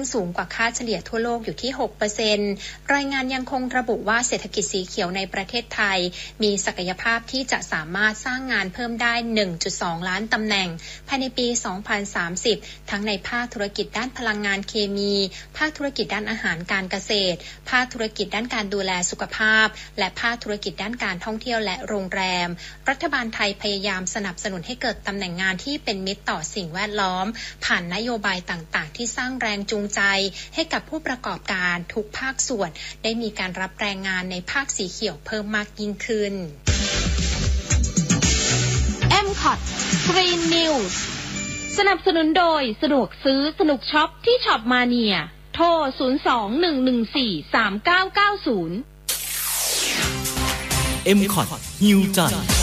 สูงกว่าค่าเฉลี่ยทั่วโลกอยู่ที่ 6% รายงานยังคงระบุว่าเศรษฐกิจสีเขียวในประเทศไทยมีศักยภาพที่จะสามารถสร้างงานเพิ่มได้ 1.2 ล้านตำแหน่งภายในปี 2030 ทั้งในภาคธุรกิจด้านพลังงานเคมีภาคธุรกิจด้านอาหารการเกษตรภาคธุรกิจด้านการดูแลสุขภาพและภาคธุรกิจด้านการท่องเที่ยวและโรงแรมรัฐบาลไทยพยายามสนับสนุนให้เกิดตำแหน่งงานที่เป็นมิตรต่อสิ่งแวดล้อมผ่านนโยบายต่างๆที่สร้างแรงจูงใจให้กับผู้ประกอบการทุกภาคส่วนได้มีการรับแรงงานในภาคสีเขียวเพิ่มมากยิ่งขึ้น MCOT Green News สนับสนุนโดยสะดวกซื้อสนุกช็อปที่ช็อปมาเนียโทร 02-114-3990 MCOT ฮิวใจ